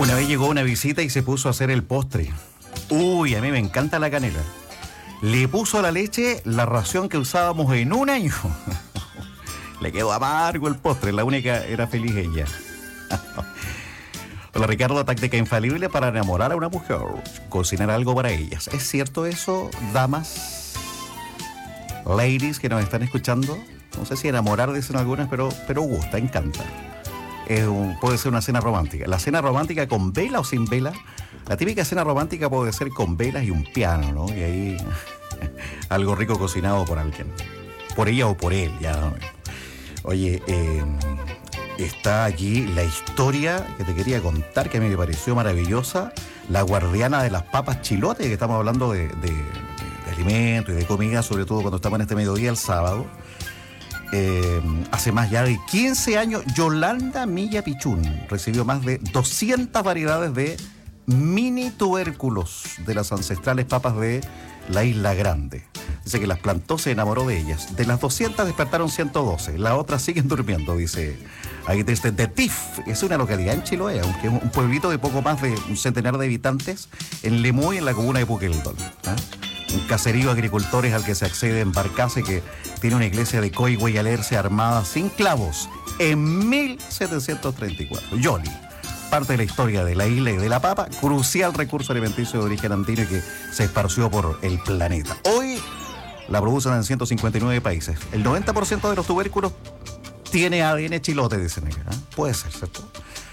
Una vez llegó una visita y se puso a hacer el postre. Uy, a mí me encanta la canela. Le puso a la leche la ración que usábamos en un año. Le quedó amargo el postre, la única era feliz ella. Hola Ricardo, táctica infalible para enamorar a una mujer. Cocinar algo para ellas. ¿Es cierto eso, damas? Ladies que nos están escuchando. No sé si enamorar dicen algunas, pero gusta, encanta. Puede ser una cena romántica. La cena romántica con vela o sin vela. La típica cena romántica puede ser con velas y un piano, ¿no? Y ahí algo rico cocinado por alguien. Por ella o por él, ya. Oye, está aquí la historia que te quería contar, que a mí me pareció maravillosa. La guardiana de las papas chilote, que estamos hablando de alimentos y de comida, sobre todo cuando estamos en este mediodía el sábado. Hace más ya de 15 años, Yolanda Milla Pichún recibió más de 200 variedades de mini tubérculos de las ancestrales papas de la Isla Grande. Dice que las plantó, se enamoró de ellas. De las 200 despertaron 112, las otras siguen durmiendo, dice. Ahí desde Tif, es una localidad en Chiloé, aunque es un pueblito de poco más de un centenar de habitantes, en Lemoy, en la comuna de Puqueldón. Un caserío de agricultores al que se accede en Barcase, que tiene una iglesia de Coihue y Alerce armada sin clavos en 1734. Yoli, parte de la historia de la isla y de la papa, crucial recurso alimenticio de origen andino y que se esparció por el planeta. Hoy la producen en 159 países. El 90% de los tubérculos tiene ADN chilote, dicen acá. Puede ser, ¿cierto?